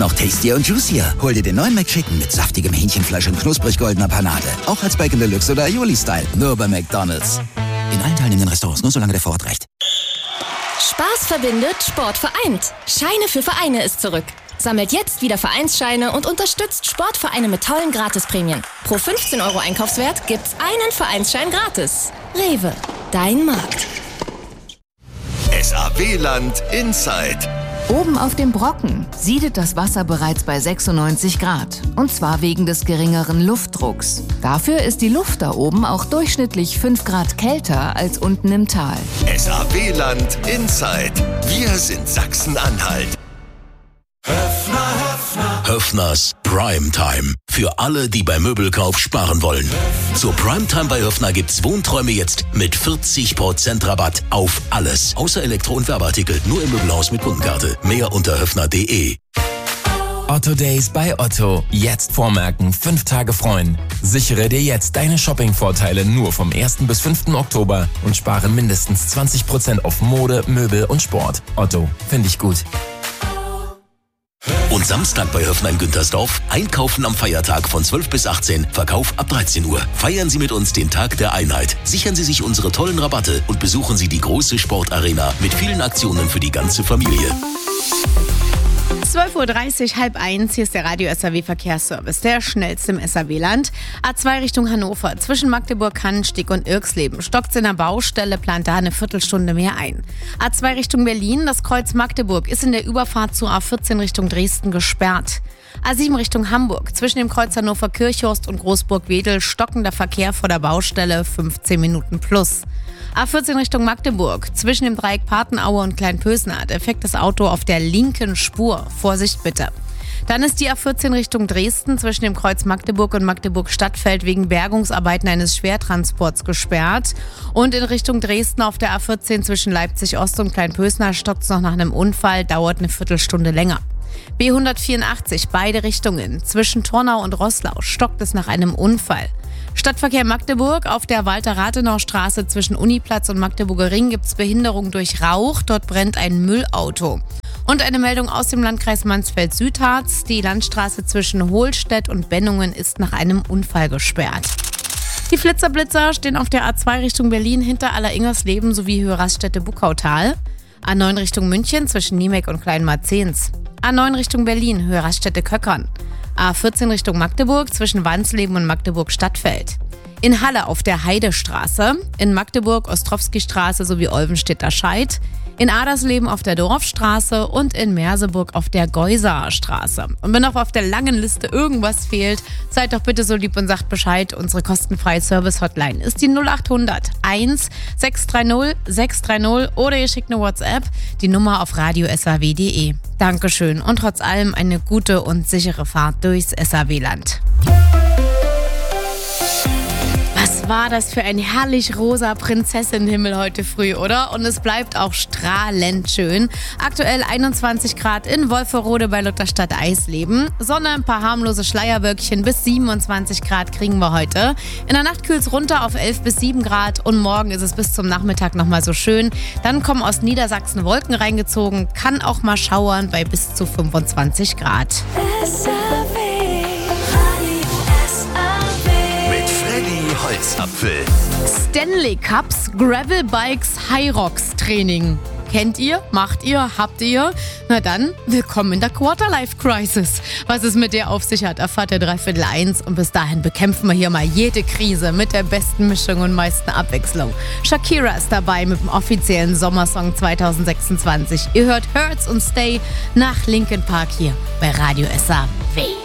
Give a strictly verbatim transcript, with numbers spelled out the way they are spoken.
noch tastier und juicier. Hol dir den neuen McChicken mit saftigem Hähnchenfleisch und knusprig goldener Panade. Auch als Bacon Deluxe oder Aioli-Style. Nur bei McDonald's. In allen teilnehmenden Restaurants, nur solange der Vorrat reicht. Spaß verbindet, Sport vereint. Scheine für Vereine ist zurück. Sammelt jetzt wieder Vereinsscheine und unterstützt Sportvereine mit tollen Gratisprämien. Pro fünfzehn Euro Einkaufswert gibt's einen Vereinsschein gratis. Rewe, dein Markt. S A W-Land Inside. Oben auf dem Brocken siedet das Wasser bereits bei sechsundneunzig Grad. Und zwar wegen des geringeren Luftdrucks. Dafür ist die Luft da oben auch durchschnittlich fünf Grad kälter als unten im Tal. S A W-Land Inside. Wir sind Sachsen-Anhalt. Höffner, Höffner. Höffners Primetime. Für alle, die beim Möbelkauf sparen wollen. Zur Primetime bei Höffner gibt's Wohnträume jetzt mit vierzig Prozent Rabatt auf alles. Außer Elektro- und Werbeartikel. Nur im Möbelhaus mit Kundenkarte. Mehr unter höffner punkt de. Otto Days bei Otto. Jetzt vormerken, fünf Tage freuen. Sichere dir jetzt deine Shopping-Vorteile nur vom ersten bis fünften Oktober und spare mindestens zwanzig Prozent auf Mode, Möbel und Sport. Otto, finde ich gut. Und Samstag bei Höffner in Güntersdorf. Einkaufen am Feiertag von zwölf bis achtzehn, Verkauf ab dreizehn Uhr. Feiern Sie mit uns den Tag der Einheit. Sichern Sie sich unsere tollen Rabatte und besuchen Sie die große Sportarena mit vielen Aktionen für die ganze Familie. zwölf Uhr dreißig, halb eins, hier ist der Radio S A W Verkehrsservice, der schnellste im S A W-Land. A zwei Richtung Hannover, zwischen Magdeburg, Cannensteg und Irxleben. Stockt's in der Baustelle, plant da eine Viertelstunde mehr ein. A zwei Richtung Berlin, das Kreuz Magdeburg ist in der Überfahrt zu A vierzehn Richtung Dresden gesperrt. A sieben Richtung Hamburg, zwischen dem Kreuz Hannover Kirchhorst und Großburg-Wedel stockender Verkehr vor der Baustelle, fünfzehn Minuten plus. A vierzehn Richtung Magdeburg, zwischen dem Dreieck Patenaue und Kleinpösnath, defektes Auto auf der linken Spur. Vorsicht bitte. Dann ist die A vierzehn Richtung Dresden zwischen dem Kreuz Magdeburg und Magdeburg-Stadtfeld wegen Bergungsarbeiten eines Schwertransports gesperrt. Und in Richtung Dresden auf der A vierzehn zwischen Leipzig-Ost und Kleinpösnath stockt es noch nach einem Unfall, dauert eine Viertelstunde länger. B hundertvierundachtzig, beide Richtungen, zwischen Tornau und Roßlau stockt es nach einem Unfall. Stadtverkehr Magdeburg, auf der Walter-Rathenau-Straße zwischen Uniplatz und Magdeburger Ring gibt es Behinderung durch Rauch. Dort brennt ein Müllauto. Und eine Meldung aus dem Landkreis Mansfeld-Südharz. Die Landstraße zwischen Hohlstedt und Bennungen ist nach einem Unfall gesperrt. Die Flitzerblitzer stehen auf der A zwei Richtung Berlin hinter Alleringers-Leben sowie Höhe Raststätte-Buckautal. A neun Richtung München zwischen Niemek und Kleinmarzens. A neun Richtung Berlin, Höhe Raststätte-Köckern. A vierzehn Richtung Magdeburg zwischen Wansleben und Magdeburg-Stadtfeld. In Halle auf der Heidestraße, in Magdeburg Ostrowski-Straße sowie Olvenstedter Scheid, in Adersleben auf der Dorfstraße und in Merseburg auf der Geusaer Straße. Und wenn noch auf der langen Liste irgendwas fehlt, seid doch bitte so lieb und sagt Bescheid. Unsere kostenfreie Service-Hotline ist die null acht hundert eins sechs drei null sechs drei null oder ihr schickt eine WhatsApp, die Nummer auf radio s a w punkt de. Dankeschön und trotz allem eine gute und sichere Fahrt durchs S A W-Land. Was war das für ein herrlich rosa Prinzessinnenhimmel heute früh, oder? Und es bleibt auch strahlend schön. Aktuell einundzwanzig Grad in Wolferode bei Lutherstadt Eisleben. Sonne, ein paar harmlose Schleierwölkchen, bis siebenundzwanzig Grad kriegen wir heute. In der Nacht kühlt es runter auf elf bis sieben Grad und morgen ist es bis zum Nachmittag nochmal so schön. Dann kommen aus Niedersachsen Wolken reingezogen, kann auch mal schauern bei bis zu fünfundzwanzig Grad. Holzapfel. Stanley Cups, Gravel Bikes, High Rocks Training. Kennt ihr? Macht ihr? Habt ihr? Na dann, willkommen in der Quarterlife Crisis. Was es mit der auf sich hat, erfahrt ihr dreiviertel eins. Und bis dahin bekämpfen wir hier mal jede Krise mit der besten Mischung und meisten Abwechslung. Shakira ist dabei mit dem offiziellen Sommersong zwanzig sechsundzwanzig. Ihr hört Hurts und Stay nach Linkin Park hier bei Radio S A W.